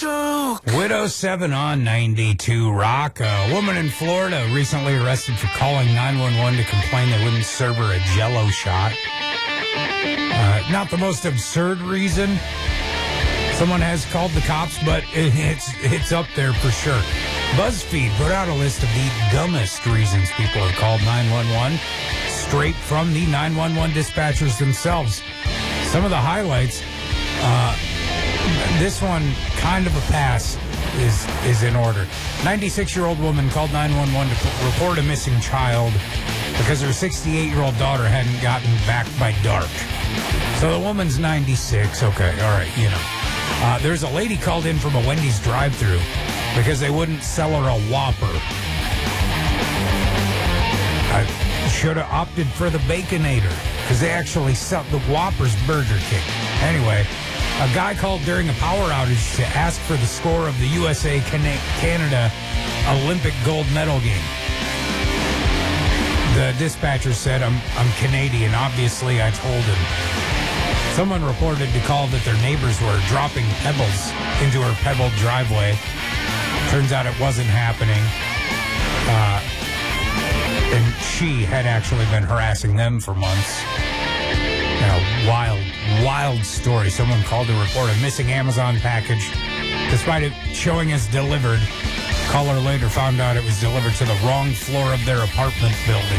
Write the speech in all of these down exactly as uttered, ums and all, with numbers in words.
joke. Widow seven on ninety-two Rock. A woman in Florida recently arrested for calling nine one one to complain they wouldn't serve her a Jell-O shot. Uh, not the most absurd reason someone has called the cops, but it's it's up there for sure. BuzzFeed put out a list of the dumbest reasons people have called nine one one, straight from the nine one one dispatchers themselves. Some of the highlights, uh, this one, kind of a pass, is is in order. ninety-six-year-old woman called nine one one to report a missing child because her sixty-eight-year-old daughter hadn't gotten back by dark. So the woman's ninety-six. Okay, all right, you know. Uh, there's a lady called in from a Wendy's drive-thru because they wouldn't sell her a Whopper. I should have opted for the Baconator because they actually sell the Whopper's Burger King. Anyway, a guy called during a power outage to ask for the score of the U S A Canada Olympic gold medal game. The dispatcher said, I'm, I'm Canadian. Obviously, I told him. Someone reported to call that their neighbors were dropping pebbles into her pebbled driveway. Turns out it wasn't happening. Uh, and she had actually been harassing them for months. You know, wild, wild story. Someone called to report a missing Amazon package. Despite it showing as delivered, caller later found out it was delivered to the wrong floor of their apartment building.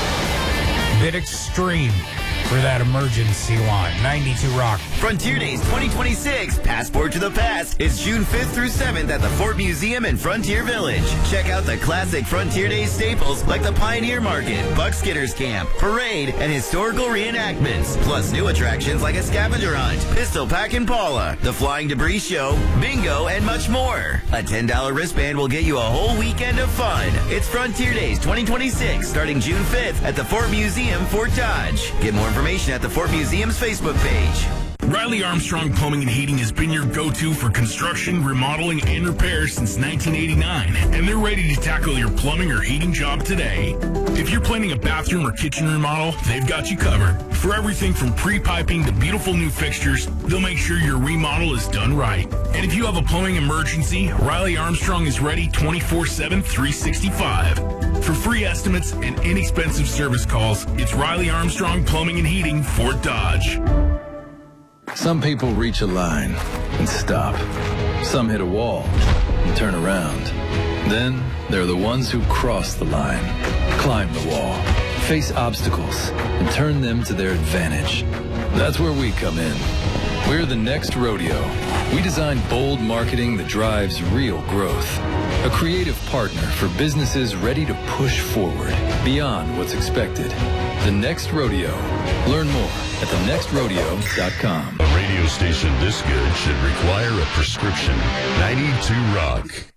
Bit extreme for that emergency line. ninety-two Rock. Frontier Days twenty twenty-six, Passport to the Past, is June fifth through seventh at the Fort Museum in Frontier Village. Check out the classic Frontier Days staples like the Pioneer Market, Buckskitters Camp, Parade, and historical reenactments. Plus new attractions like a scavenger hunt, Pistol Pack and Paula, the Flying Debris Show, bingo, and much more. A ten dollar wristband will get you a whole weekend of fun. It's Frontier Days twenty twenty-six, starting June fifth at the Fort Museum, Fort Dodge. Get more information at the Fort Museum's Facebook page. Riley Armstrong Plumbing and Heating has been your go-to for construction, remodeling, and repair since nineteen eighty-nine, and they're ready to tackle your plumbing or heating job today. If you're planning a bathroom or kitchen remodel, they've got you covered. For everything from pre-piping to beautiful new fixtures, they'll make sure your remodel is done right. And if you have a plumbing emergency, Riley Armstrong is ready twenty-four seven, three sixty-five. For free estimates and inexpensive service calls, it's Riley Armstrong Plumbing and Heating, Fort Dodge. Some people reach a line and stop. Some hit a wall and turn around. Then there are the ones who cross the line, climb the wall, face obstacles, and turn them to their advantage. That's where we come in. We're the Next Rodeo. We design bold marketing that drives real growth. A creative partner for businesses ready to push forward beyond what's expected. The Next Rodeo. Learn more at the next rodeo dot com. A radio station this good should require a prescription. ninety-two Rock.